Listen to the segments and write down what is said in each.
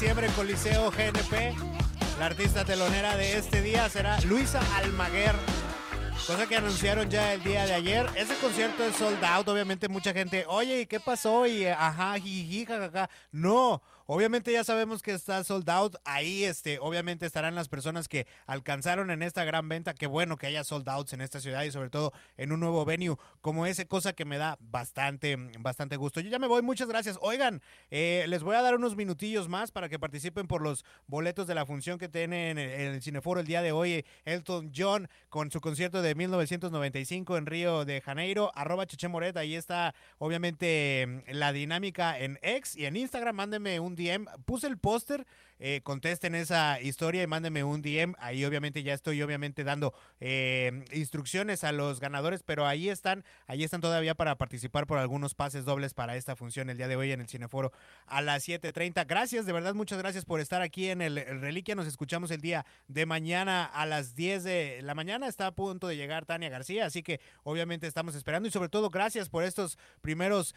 diciembre en Coliseo GNP. La artista telonera de este día será Luisa Almaguer, cosa que anunciaron ya el día de ayer. Ese concierto es sold out, obviamente mucha gente, oye, ¿y qué pasó? Y ajá, jiji, jajaja. No, obviamente ya sabemos que está sold out. Ahí, obviamente estarán las personas que alcanzaron en esta gran venta. Qué bueno que haya sold outs en esta ciudad y sobre todo en un nuevo venue como ese, cosa que me da bastante gusto. Yo ya me voy, muchas gracias. Oigan, les voy a dar unos minutillos más para que participen por los boletos de la función que tienen en el Cineforo el día de hoy. Elton John con su concierto de 1995 en Río de Janeiro, @Chechemoret, ahí está obviamente la dinámica en X y en Instagram. Mándenme un DM, puse el póster, contesten esa historia y mándenme un DM. Ahí obviamente ya estoy dando instrucciones a los ganadores, pero ahí están todavía para participar por algunos pases dobles para esta función el día de hoy en el Cineforo a las 7:30. Gracias, de verdad, muchas gracias por estar aquí en el Reliquia. Nos escuchamos el día de mañana a las 10 de la mañana. Está a punto de llegar Tania García, así que obviamente estamos esperando y sobre todo gracias por estos primeros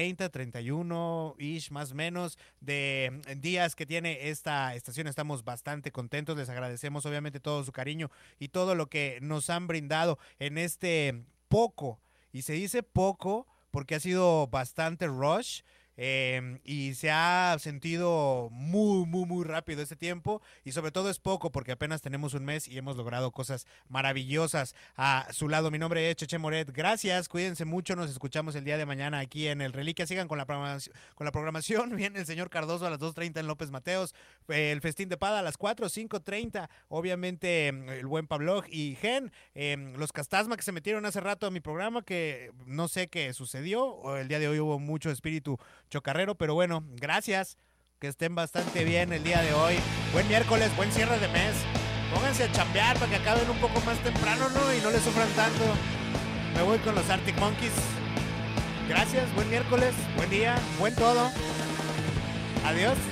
31-ish más o menos de días que tiene esta estación. Estamos bastante contentos, les agradecemos obviamente todo su cariño y todo lo que nos han brindado en este poco, y se dice poco porque ha sido bastante rush. Y se ha sentido muy rápido este tiempo, y sobre todo es poco porque apenas tenemos un mes y hemos logrado cosas maravillosas a su lado. Mi nombre es Cheche Moret, gracias, cuídense mucho, nos escuchamos el día de mañana aquí en el Reliquia. Sigan con la programación. Viene el señor Cardoso a las 2:30 en López Mateos, el Festín de Pada a las 4, 5:30, obviamente el buen Pablo y Gen, los Castasma que se metieron hace rato a mi programa, que no sé qué sucedió, el día de hoy hubo mucho espíritu chocarrero, pero bueno, gracias, que estén bastante bien el día de hoy. Buen miércoles, buen cierre de mes. Pónganse a chambear para que acaben un poco más temprano, ¿no? Y no les sufran tanto. Me voy con los Arctic Monkeys. Gracias, buen miércoles, buen día, buen todo. Adiós.